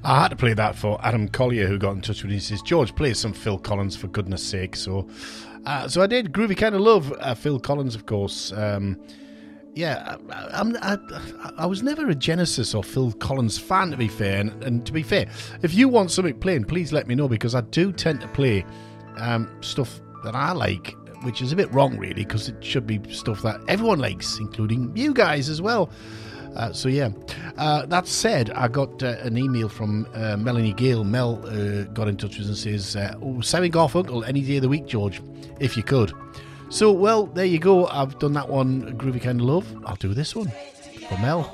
I had to play that for Adam Collier, who got in touch with me. He says, George, play some Phil Collins for goodness sake. So I did. Groovy Kind of Love, Phil Collins, of course. Yeah, I was never a Genesis or Phil Collins fan, to be fair. And to be fair, if you want something playing, please let me know, because I do tend to play stuff that I like, which is a bit wrong, really, because it should be stuff that everyone likes, including you guys as well. So yeah, that said, I got an email from Melanie Gale. Mel got in touch with us and says, Semi Garfunkel any day of the week, George, if you could. So, well, there you go. I've done that one, Groovy Kind of Love. I'll do this one for Mel.